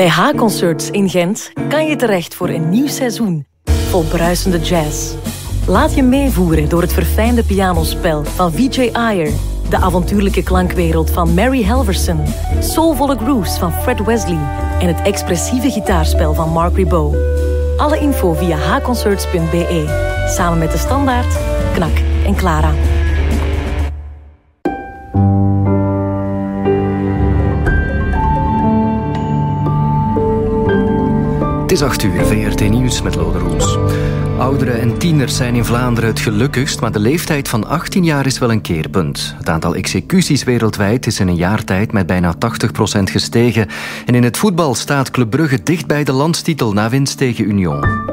Bij H-Concerts in Gent kan je terecht voor een nieuw seizoen vol bruisende jazz. Laat je meevoeren door het verfijnde pianospel van Vijay Iyer, de avontuurlijke klankwereld van Mary Helverson, soulvolle grooves van Fred Wesley en het expressieve gitaarspel van Mark Ribot. Alle info via hconcerts.be. Samen met De Standaard, Knak en Clara. Het is 8 uur, VRT Nieuws met Lode Roels. Ouderen en tieners zijn in Vlaanderen het gelukkigst, maar de leeftijd van 18 jaar is wel een keerpunt. Het aantal executies wereldwijd is in een jaar tijd met bijna 80% gestegen. En in het voetbal staat Club Brugge dicht bij de landstitel na winst tegen Union.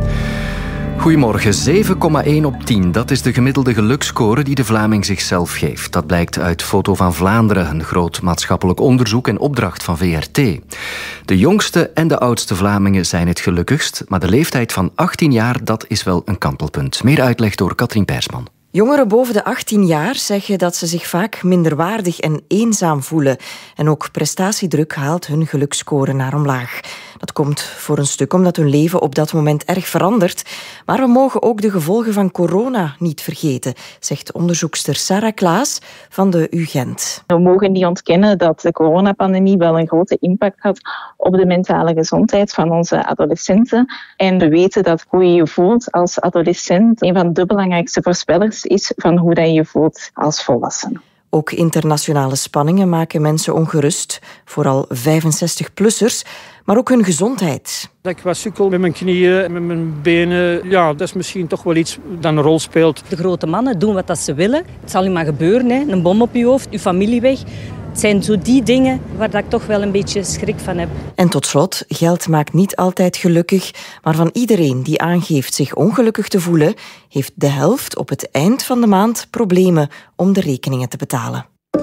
Goedemorgen, 7,1 op 10. Dat is de gemiddelde geluksscore die de Vlaming zichzelf geeft. Dat blijkt uit Foto van Vlaanderen, een groot maatschappelijk onderzoek en opdracht van VRT. De jongste en de oudste Vlamingen zijn het gelukkigst, maar de leeftijd van 18 jaar, dat is wel een kantelpunt. Meer uitleg door Katrien Persman. Jongeren boven de 18 jaar zeggen dat ze zich vaak minderwaardig en eenzaam voelen. En ook prestatiedruk haalt hun geluksscore naar omlaag. Dat komt voor een stuk omdat hun leven op dat moment erg verandert. Maar we mogen ook de gevolgen van corona niet vergeten, zegt onderzoekster Sarah Klaas van de UGent. We mogen niet ontkennen dat de coronapandemie wel een grote impact had op de mentale gezondheid van onze adolescenten. En we weten dat hoe je je voelt als adolescent een van de belangrijkste voorspellers is van hoe dat je je voelt als volwassene. Ook internationale spanningen maken mensen ongerust, vooral 65-plussers, maar ook hun gezondheid. Dat ik wat sukkel met mijn knieën en met mijn benen, ja, dat is misschien toch wel iets dat een rol speelt. De grote mannen doen wat ze willen. Het zal u maar gebeuren, hè. Een bom op je hoofd, uw familie weg. Het zijn zo die dingen waar ik toch wel een beetje schrik van heb. En tot slot, geld maakt niet altijd gelukkig, maar van iedereen die aangeeft zich ongelukkig te voelen, heeft de helft op het eind van de maand problemen om de rekeningen te betalen.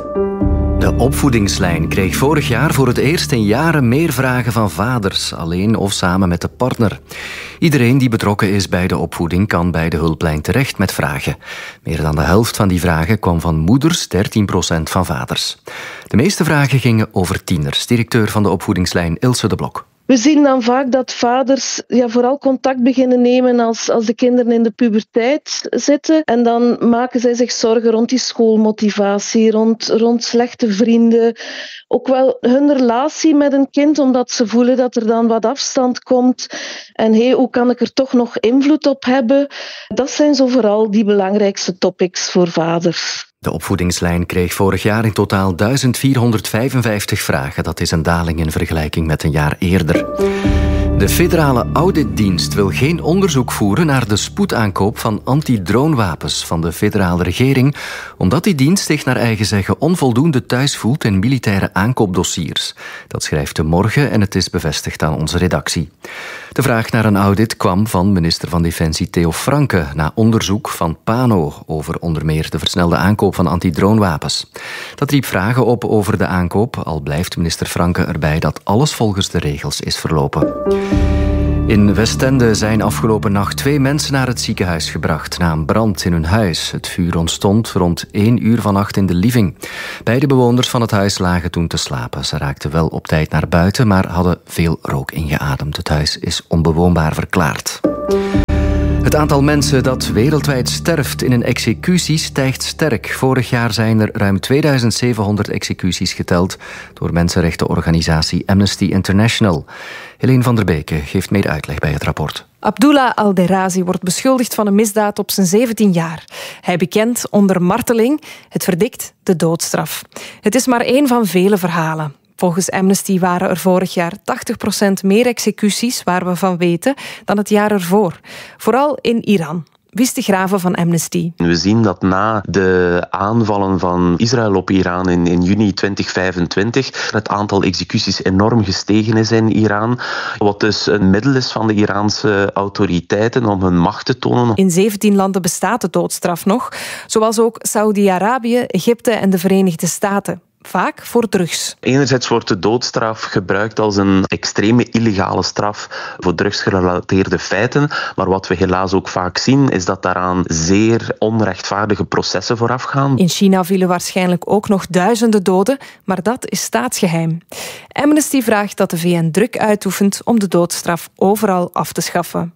De opvoedingslijn kreeg vorig jaar voor het eerst in jaren meer vragen van vaders, alleen of samen met de partner. Iedereen die betrokken is bij de opvoeding kan bij de hulplijn terecht met vragen. Meer dan de helft van die vragen kwam van moeders, 13% van vaders. De meeste vragen gingen over tieners. Directeur van de opvoedingslijn Ilse de Blok. We zien dan vaak dat vaders vooral contact beginnen nemen als de kinderen in de puberteit zitten. En dan maken zij zich zorgen rond die schoolmotivatie, rond slechte vrienden. Ook wel hun relatie met een kind, omdat ze voelen dat er dan wat afstand komt. En hoe kan ik er toch nog invloed op hebben? Dat zijn zo vooral die belangrijkste topics voor vaders. De opvoedingslijn kreeg vorig jaar in totaal 1455 vragen. Dat is een daling in vergelijking met een jaar eerder. De federale auditdienst wil geen onderzoek voeren naar de spoedaankoop van antidroonwapens van de federale regering, omdat die dienst zich naar eigen zeggen onvoldoende thuis voelt in militaire aankoopdossiers. Dat schrijft De Morgen en het is bevestigd aan onze redactie. De vraag naar een audit kwam van minister van Defensie Theo Franke na onderzoek van PANO over onder meer de versnelde aankoop van antidroonwapens. Dat riep vragen op over de aankoop, al blijft minister Franke erbij dat alles volgens de regels is verlopen. In Westende zijn afgelopen nacht 2 mensen naar het ziekenhuis gebracht na een brand in hun huis. Het vuur ontstond rond 1 uur vannacht in de living. Beide bewoners van het huis lagen toen te slapen. Ze raakten wel op tijd naar buiten, maar hadden veel rook ingeademd. Het huis is onbewoonbaar verklaard. Het aantal mensen dat wereldwijd sterft in een executie stijgt sterk. Vorig jaar zijn er ruim 2700 executies geteld door mensenrechtenorganisatie Amnesty International. Helene van der Beke geeft meer uitleg bij het rapport. Abdullah al-Derazi wordt beschuldigd van een misdaad op zijn 17 jaar. Hij bekent onder marteling, het verdikt de doodstraf. Het is maar één van vele verhalen. Volgens Amnesty waren er vorig jaar 80% meer executies, waar we van weten, dan het jaar ervoor. Vooral in Iran. Wie is de Graven van Amnesty? We zien dat na de aanvallen van Israël op Iran in juni 2025 het aantal executies enorm gestegen is in Iran. Wat dus een middel is van de Iraanse autoriteiten om hun macht te tonen. In 17 landen bestaat de doodstraf nog, zoals ook Saudi-Arabië, Egypte en de Verenigde Staten. vaak voor drugs. Enerzijds wordt de doodstraf gebruikt als een extreme illegale straf voor drugsgerelateerde feiten. Maar wat we helaas ook vaak zien, is dat daaraan zeer onrechtvaardige processen voorafgaan. In China vielen waarschijnlijk ook nog duizenden doden, maar dat is staatsgeheim. Amnesty vraagt dat de VN druk uitoefent om de doodstraf overal af te schaffen.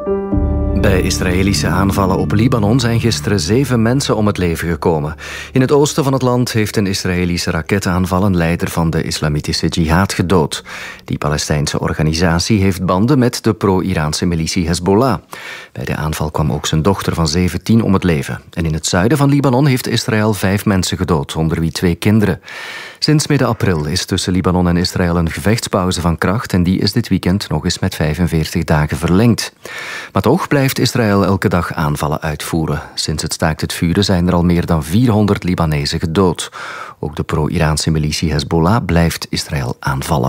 Bij Israëlische aanvallen op Libanon zijn gisteren 7 mensen om het leven gekomen. In het oosten van het land heeft een Israëlische raketaanval een leider van de islamitische jihad gedood. Die Palestijnse organisatie heeft banden met de pro-Iraanse militie Hezbollah. Bij de aanval kwam ook zijn dochter van 17 om het leven. En in het zuiden van Libanon heeft Israël 5 mensen gedood, onder wie 2 kinderen. Sinds midden april is tussen Libanon en Israël een gevechtspauze van kracht en die is dit weekend nog eens met 45 dagen verlengd. Maar toch blijft Israël elke dag aanvallen uitvoeren. Sinds het staakt het vuren zijn er al meer dan 400 Libanezen gedood. Ook de pro-Iraanse militie Hezbollah blijft Israël aanvallen.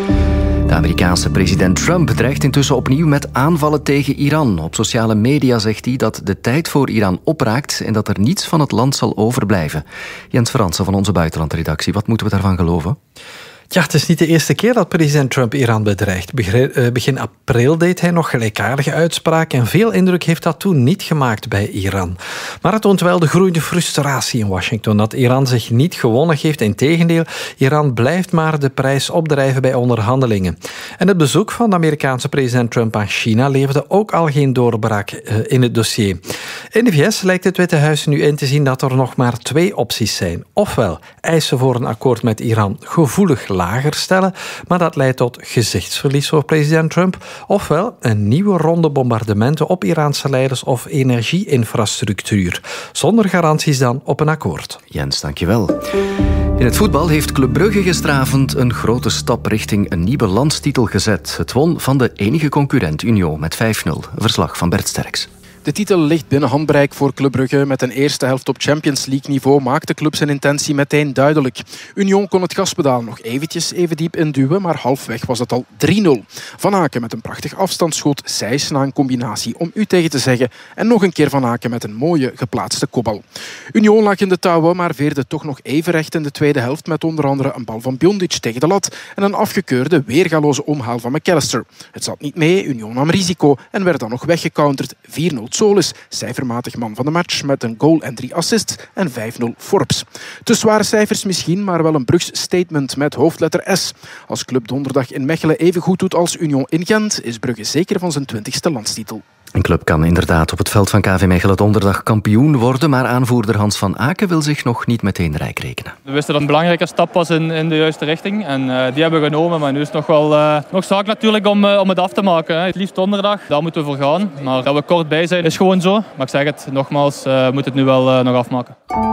De Amerikaanse president Trump dreigt intussen opnieuw met aanvallen tegen Iran. Op sociale media zegt hij dat de tijd voor Iran opraakt en dat er niets van het land zal overblijven. Jens Fransen van onze buitenlandredactie, wat moeten we daarvan geloven? Ja, het is niet de eerste keer dat president Trump Iran bedreigt. Begin april deed hij nog gelijkaardige uitspraken en veel indruk heeft dat toen niet gemaakt bij Iran. Maar het toont wel de groeiende frustratie in Washington dat Iran zich niet gewonnen geeft. Integendeel, Iran blijft maar de prijs opdrijven bij onderhandelingen. En het bezoek van de Amerikaanse president Trump aan China leverde ook al geen doorbraak in het dossier. In de VS lijkt het Witte Huis nu in te zien dat er nog maar 2 opties zijn. Ofwel eisen voor een akkoord met Iran gevoelig lager stellen, maar dat leidt tot gezichtsverlies voor president Trump. Ofwel een nieuwe ronde bombardementen op Iraanse leiders of energieinfrastructuur. Zonder garanties dan op een akkoord. Jens, dankjewel. In het voetbal heeft Club Brugge gisteravond een grote stap richting een nieuwe landstitel gezet. Het won van de enige concurrent Union met 5-0. Een verslag van Bert Sterks. De titel ligt binnen handbereik voor Club Brugge. Met een eerste helft op Champions League niveau maakt de club zijn intentie meteen duidelijk. Union kon het gaspedaal nog even diep induwen, maar halfweg was het al 3-0. Van Aken met een prachtig afstandsschot, Sijs na een combinatie om u tegen te zeggen en nog een keer Van Aken met een mooie geplaatste kopbal. Union lag in de touwen, maar veerde toch nog even recht in de tweede helft met onder andere een bal van Bjondic tegen de lat en een afgekeurde weergaloze omhaal van McAllister. Het zat niet mee, Union nam risico en werd dan nog weggecounterd. 4-0 Solis, cijfermatig man van de match met een goal en 3 assists en 5-0 Forbes. Te zware cijfers misschien, maar wel een Brugs statement met hoofdletter S. Als club donderdag in Mechelen even goed doet als Union in Gent, is Brugge zeker van zijn 20e landstitel. Een club kan inderdaad op het veld van KV Mechelen donderdag kampioen worden, maar aanvoerder Hans van Aken wil zich nog niet meteen rijk rekenen. We wisten dat het een belangrijke stap was in de juiste richting en die hebben we genomen, maar nu is het nog wel nog zaak natuurlijk om het af te maken. Het liefst donderdag, daar moeten we voor gaan. Maar dat we kort bij zijn is gewoon zo. Maar ik zeg het nogmaals, we moeten het nu wel nog afmaken.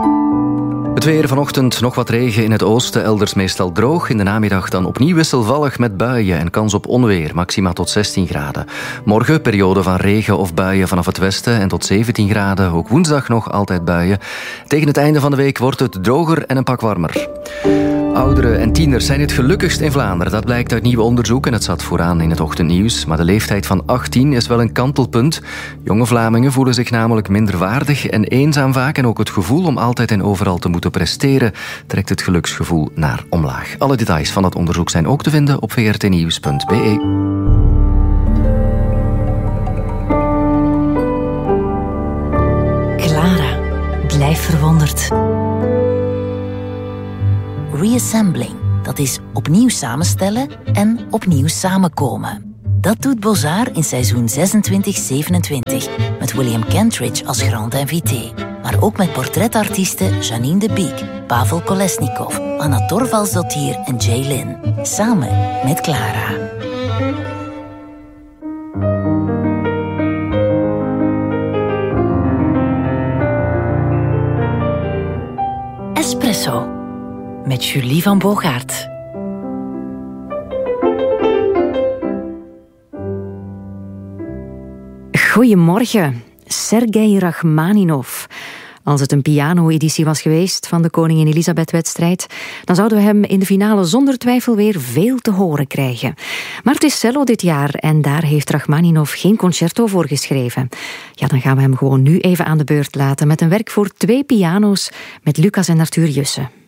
Het weer vanochtend nog wat regen in het oosten, elders meestal droog. In de namiddag dan opnieuw wisselvallig met buien en kans op onweer, maxima tot 16 graden. Morgen periode van regen of buien vanaf het westen en tot 17 graden. Ook woensdag nog altijd buien. Tegen het einde van de week wordt het droger en een pak warmer. Ouderen en tieners zijn het gelukkigst in Vlaanderen. Dat blijkt uit nieuw onderzoek en het zat vooraan in het ochtendnieuws. Maar de leeftijd van 18 is wel een kantelpunt. Jonge Vlamingen voelen zich namelijk minder waardig en eenzaam vaak. En ook het gevoel om altijd en overal te moeten presteren trekt het geluksgevoel naar omlaag. Alle details van dat onderzoek zijn ook te vinden op vrtnieuws.be. Clara, blijf verwonderd. Reassembling, dat is opnieuw samenstellen en opnieuw samenkomen. Dat doet Bozar in seizoen 26-27, met William Kentridge als grand invité. Maar ook met portretartiesten Janine de Beek, Pavel Kolesnikov, Anna Torvaldsdottir en Jay Lin. Samen met Clara. Espresso. Met Julie van Bogaert. Goedemorgen, Sergei Rachmaninov. Als het een piano-editie was geweest van de Koningin Elisabeth-wedstrijd, dan zouden we hem in de finale zonder twijfel weer veel te horen krijgen. Maar het is cello dit jaar en daar heeft Rachmaninov geen concerto voor geschreven. Ja, dan gaan we hem gewoon nu even aan de beurt laten met een werk voor 2 piano's met Lucas en Arthur Jussen.